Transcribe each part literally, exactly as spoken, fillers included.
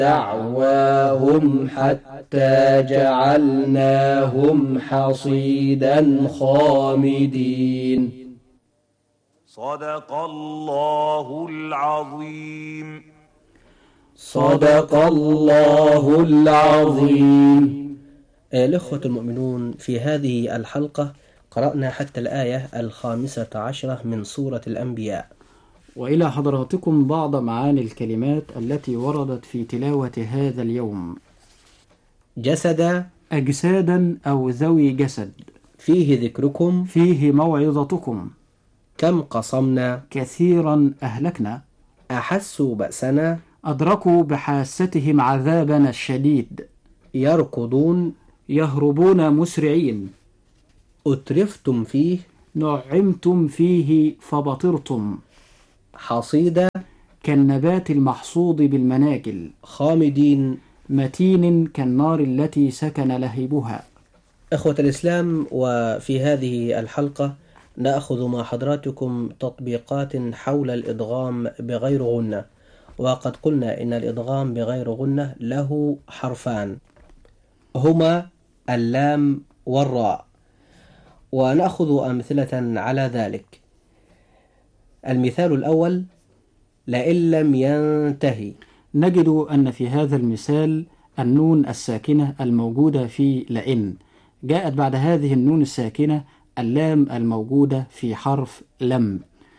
دعواهم حتى جعلناهم حصيدا خامدين. صدق الله العظيم. صدق الله العظيم. الإخوة المؤمنون، في هذه الحلقة قرأنا حتى الآية الخامسة عشرة من سورة الأنبياء، وإلى حضراتكم بعض معاني الكلمات التي وردت في تلاوة هذا اليوم. جسد، أجسادا أو ذوي جسد. فيه ذكركم، فيه موعظتكم. كم قصمنا، كثيرا أهلكنا. أحسوا بأسنا، أدركوا بحاستهم عذابنا الشديد. يركضون، يهربون مسرعين. أترفتم فيه، نعمتم فيه فبطرتم. حصيدا، كالنبات المحصود بالمناجل. خامدين، متين كالنار التي سكن لهيبها. إخوة الإسلام، وفي هذه الحلقة نأخذ مع حضراتكم تطبيقات حول الإدغام بغير غنة. وقد قلنا إن الإدغام بغير غنة له حرفان، هما اللام والراء، ونأخذ أمثلة على ذلك. المثال الأول: لئن لم ينتهي. نجد أن في هذا المثال النون الساكنة الموجودة في لئن جاءت بعد هذه النون الساكنة اللام الموجودة في حرف لم.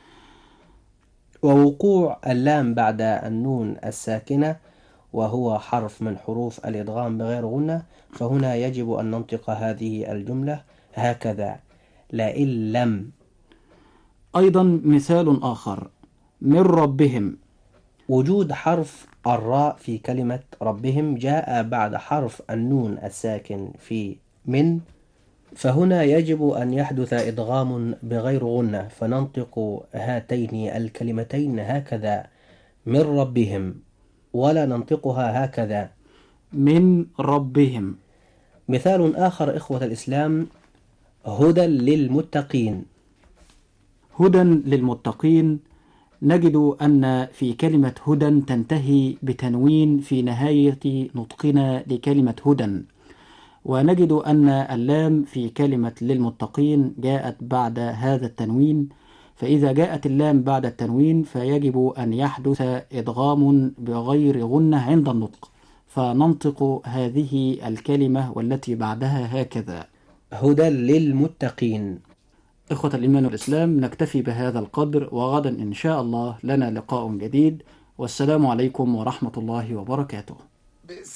ووقوع اللام بعد النون الساكنة وهو حرف من حروف الإدغام بغير غنة، فهنا يجب أن ننطق هذه الجملة هكذا: لئن لم. أيضا مثال آخر: من ربهم. وجود حرف الراء في كلمة ربهم جاء بعد حرف النون الساكن في من، فهنا يجب أن يحدث إدغام بغير غنة، فننطق هاتين الكلمتين هكذا: من ربهم، ولا ننطقها هكذا: من ربهم. مثال آخر إخوة الإسلام: هدى للمتقين. هدى للمتقين. نجد أن في كلمة هدى تنتهي بتنوين في نهاية نطقنا لكلمة هدى، ونجد أن اللام في كلمة للمتقين جاءت بعد هذا التنوين، فإذا جاءت اللام بعد التنوين فيجب أن يحدث إدغام بغير غنة عند النطق، فننطق هذه الكلمة والتي بعدها هكذا: هدى للمتقين. إخوة الإيمان والإسلام، نكتفي بهذا القدر، وغدا إن شاء الله لنا لقاء جديد، والسلام عليكم ورحمة الله وبركاته.